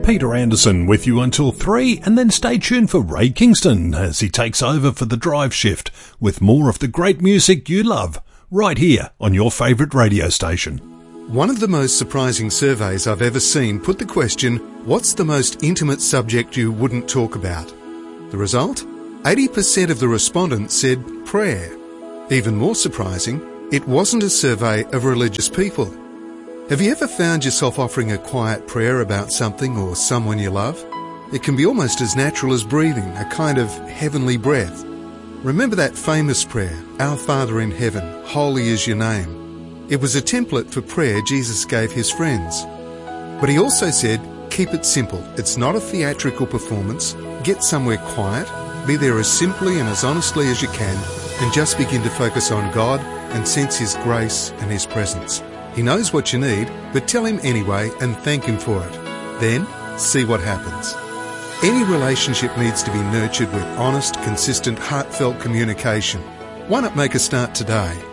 Peter Anderson with you until 3, and then stay tuned for Ray Kingston as he takes over for the drive shift with more of the great music you love right here on your favourite radio station. One of the most surprising surveys I've ever seen put the question, what's the most intimate subject you wouldn't talk about? The result? 80% of the respondents said prayer. Even more surprising, it wasn't a survey of religious people. Have you ever found yourself offering a quiet prayer about something or someone you love? It can be almost as natural as breathing, a kind of heavenly breath. Remember that famous prayer, Our Father in Heaven, holy is your name. It was a template for prayer Jesus gave his friends. But he also said, keep it simple. It's not a theatrical performance. Get somewhere quiet, be there as simply and as honestly as you can, and just begin to focus on God and sense his grace and his presence. He knows what you need, but tell him anyway and thank him for it. Then, see what happens. Any relationship needs to be nurtured with honest, consistent, heartfelt communication. Why not make a start today?